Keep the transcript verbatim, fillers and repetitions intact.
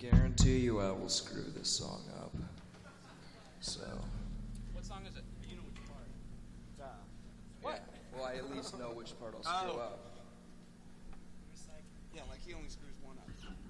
guarantee you I will screw this song up. So. What song is it? You know which part. Uh, what? Yeah. Well, I at least know which part I'll screw oh. up. Yeah, like he only screws one up.